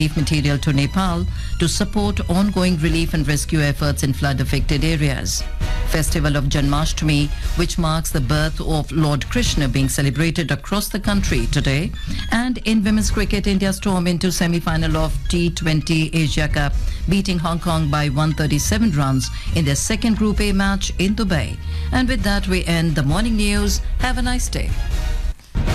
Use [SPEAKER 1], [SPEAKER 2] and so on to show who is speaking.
[SPEAKER 1] relief material to Nepal to support ongoing relief and rescue efforts in flood-affected areas. Festival of Janmashtami, which marks the birth of Lord Krishna, being celebrated across the country today. And in women's cricket, India stormed into semi-final of T20 Asia Cup, beating Hong Kong by 137 runs in their second Group A match in Dubai. And with that, we end the morning news. Have a nice day.